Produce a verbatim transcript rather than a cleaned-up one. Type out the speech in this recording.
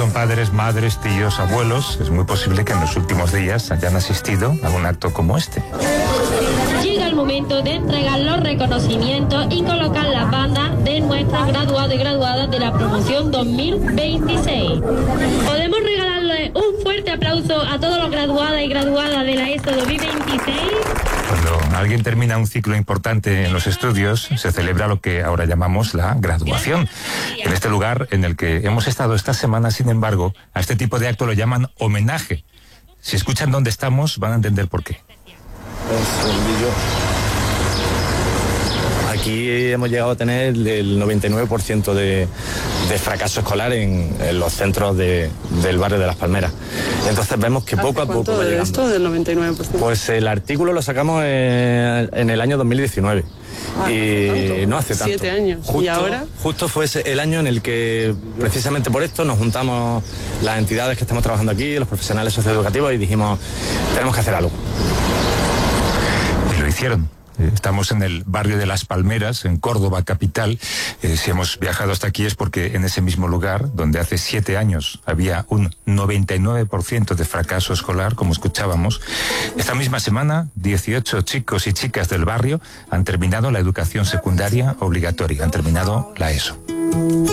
son padres, madres, tíos, abuelos, es muy posible que en los últimos días hayan asistido a un acto como este. Llega el momento de entregar los reconocimientos y colocar las bandas de nuestros graduados y graduadas de la promoción dos mil veintiséis. ¿Podemos regalarle un fuerte aplauso a todos los graduados y graduadas de la ESO dos mil veintiséis? Cuando alguien termina un ciclo importante en los estudios, se celebra lo que ahora llamamos la graduación. En este lugar en el que hemos estado esta semana, sin embargo, a este tipo de acto lo llaman homenaje. Si escuchan dónde estamos, van a entender por qué. Aquí hemos llegado a tener el noventa y nueve por ciento de, de fracaso escolar en, en los centros de, del barrio de Las Palmeras. Entonces vemos que poco a poco va de llegando. esto del noventa y nueve por ciento? Pues el artículo lo sacamos en, en el año dos mil diecinueve. Ah, y no hace tanto. Siete años. Justo, ¿Y ahora? Justo fue ese, el año en el que, precisamente por esto, nos juntamos las entidades que estamos trabajando aquí, los profesionales socioeducativos, y dijimos, tenemos que hacer algo. Y lo hicieron. Estamos en el barrio de Las Palmeras, en Córdoba capital. Eh, si hemos viajado hasta aquí es porque en ese mismo lugar, donde hace siete años había un noventa y nueve por ciento de fracaso escolar, como escuchábamos, esta misma semana, dieciocho chicos y chicas del barrio han terminado la educación secundaria obligatoria, han terminado la ESO.